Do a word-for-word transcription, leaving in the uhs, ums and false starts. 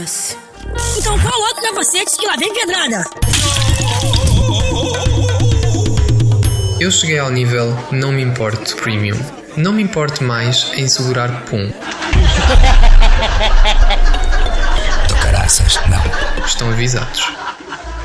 Foda-se. Então coloca o capacete que lá vem pedrada. Eu cheguei ao nível não me importo premium. Não me importo mais em segurar pum. Do caraças, não. Estão avisados.